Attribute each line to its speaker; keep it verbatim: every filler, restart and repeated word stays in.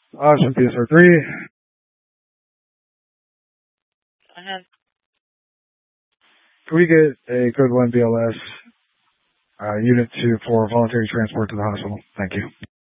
Speaker 1: Austin P S R three.
Speaker 2: Go ahead.
Speaker 1: Can we get a code one B L S uh, unit two for voluntary transport to the hospital? Thank you.